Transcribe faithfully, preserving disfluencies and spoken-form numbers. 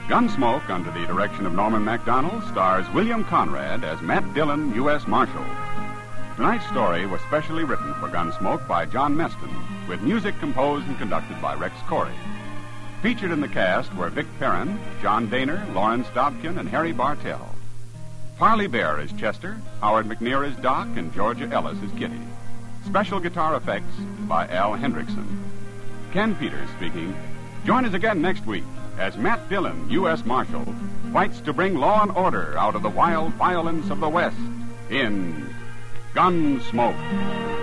Gunsmoke, under the direction of Norman MacDonald, stars William Conrad as Matt Dillon, U S Marshal. Tonight's story was specially written for Gunsmoke by John Meston, with music composed and conducted by Rex Corey. Featured in the cast were Vic Perrin, John Daner, Lawrence Dobkin, and Harry Bartell. Parley Bear is Chester, Howard McNear is Doc, and Georgia Ellis is Kitty. Special guitar effects by Al Hendrickson. Ken Peters speaking. Join us again next week as Matt Dillon, U S Marshal, fights to bring law and order out of the wild violence of the West in Gunsmoke.